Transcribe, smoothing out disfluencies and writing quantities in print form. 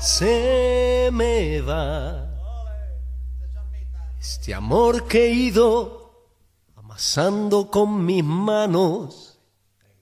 se me va. Este amor que he ido amasando con mis manos